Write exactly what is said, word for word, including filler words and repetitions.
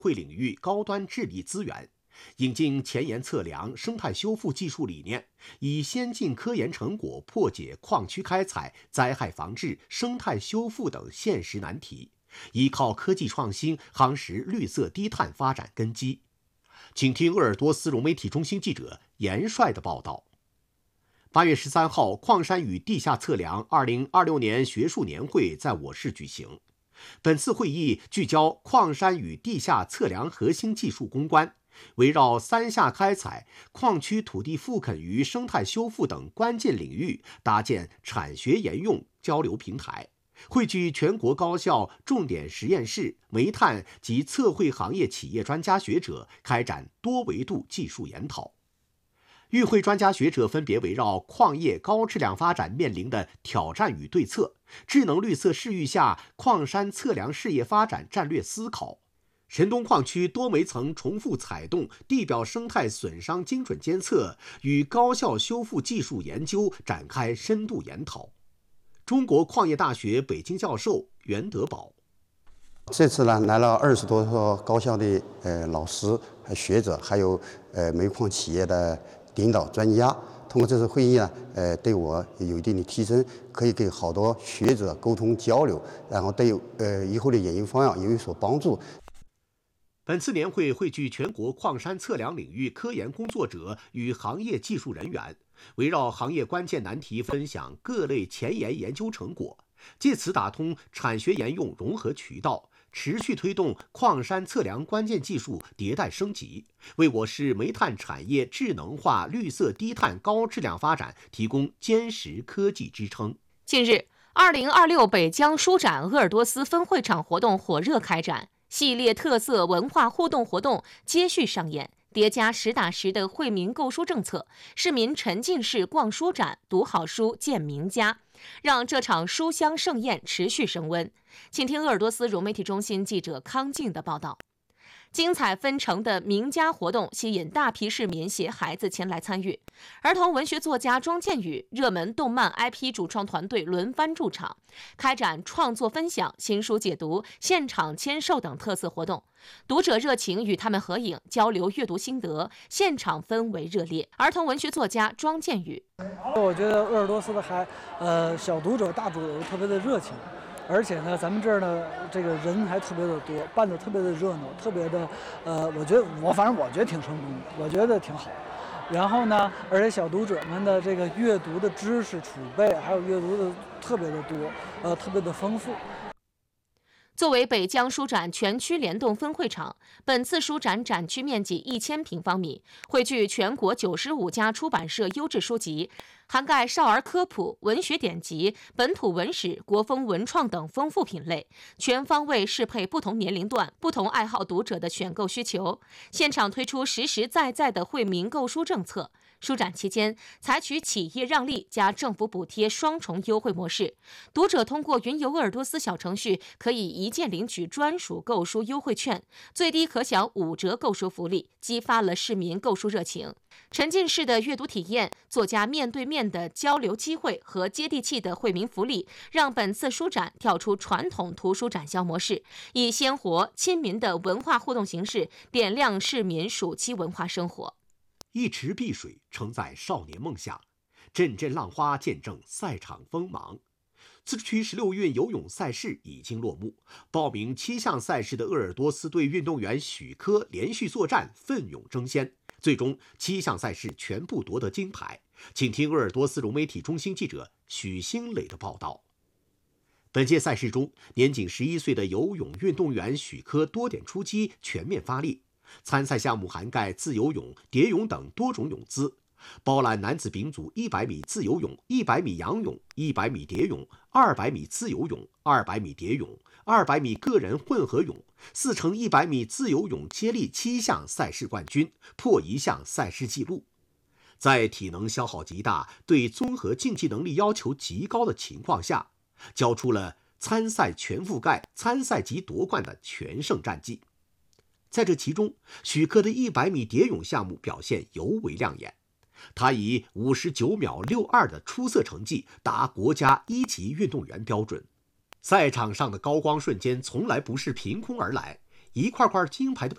会领域高端智力资源，引进前沿测量、生态修复技术理念，以先进科研成果破解矿区开采、灾害防治、生态修复等现实难题，依靠科技创新夯实绿色低碳发展根基。请听鄂尔多斯融媒体中心记者严帅的报道。八月十三号，矿山与地下测量二零二六年学术年会在我市举行。本次会议聚焦矿山与地下测量核心技术攻关，围绕三下开采、矿区土地复垦与生态修复等关键领域，搭建产学研用交流平台，汇聚全国高校、重点实验室、煤炭及测绘行业企业专家学者，开展多维度技术研讨。与会专家学者分别围绕矿业高质量发展面临的挑战与对策、智能绿色视域下矿山测量事业发展战略思考、神东矿区多煤层重复采洞地表生态损伤精准监测与高效修复技术研究展开深度研讨。中国矿业大学北京教授袁德宝： 这次呢，来了二十多所高校的呃老师、学者，还有呃煤矿企业的领导专家。通过这次会议呢，呃，对我有一定的提升，可以跟好多学者沟通交流，然后对呃以后的研究方向有所帮助。 本次年会汇聚全国矿山测量领域科研工作者与行业技术人员，围绕行业关键难题分享各类前沿研究成果，借此打通产学研用融合渠道，持续推动矿山测量关键技术迭代升级，为我市煤炭产业智能化、绿色低碳高质量发展提供坚实科技支撑。 近日，二零二六北疆书展鄂尔多斯分会场活动火热开展，系列特色文化互动活动接续上演，叠加实打实的惠民购书政策，市民沉浸式逛书展、读好书、见名家，让这场书香盛宴持续升温。请听鄂尔多斯融媒体中心记者康静的报道。精彩纷呈的名家活动吸引大批市民携孩子前来参与。儿童文学作家庄建宇、热门动漫 I P 主创团队轮番驻场，开展创作分享、新书解读、现场签售等特色活动。读者热情与他们合影，交流阅读心得，现场氛围热烈。儿童文学作家庄建宇： 我觉得鄂尔多斯的还呃小读者、大读者特别的热情。而且呢，咱们这儿呢，这个人还特别的多，办得特别的热闹，特别的，呃，我觉得我反正我觉得挺成功的，我觉得挺好。然后呢，而且小读者们的这个阅读的知识储备，还有阅读的特别的多，呃，特别的丰富。 作为北疆书展全区联动分会场，本次书展展区面积一千平方米，汇聚全国九十五家出版社优质书籍，涵盖少儿科普、文学典籍、本土文史、国风文创等丰富品类，全方位适配不同年龄段、不同爱好读者的选购需求。现场推出实实在在的惠民购书政策。书展期间，采取企业让利加政府补贴双重优惠模式，读者通过云游鄂尔多斯小程序可以一键领取专属购书优惠券，最低可享五折购书福利，激发了市民购书热情。沉浸式的阅读体验、作家面对面的交流机会和接地气的惠民福利，让本次书展跳出传统图书展销模式，以鲜活亲民的文化互动形式点亮市民暑期文化生活。 一池碧水承载少年梦想，阵阵浪花见证赛场锋芒。自治区十六运游泳赛事已经落幕，报名七项赛事的鄂尔多斯队运动员许科连续作战，奋勇争先，最终七项赛事全部夺得金牌。请听鄂尔多斯融媒体中心记者许兴磊的报道。本届赛事中，年仅十一岁的游泳运动员许科多点出击，全面发力。参赛项目涵盖自由泳、蝶泳等多种泳姿，包揽男子丙组一百米自由泳、一百米仰泳、一百米蝶泳、二百米自由泳、二百米蝶泳、二百米个人混合泳、四乘一百米自由泳接力七项赛事冠军，破一项赛事纪录。在体能消耗极大、对综合竞技能力要求极高的情况下，交出了参赛全覆盖、参赛及夺冠的全胜战绩。在这其中，许科的一百米蝶泳项目表现尤为亮眼，他以五十九秒六二的出色成绩达国家一级运动员标准。赛场上的高光瞬间从来不是凭空而来，一块块金牌的背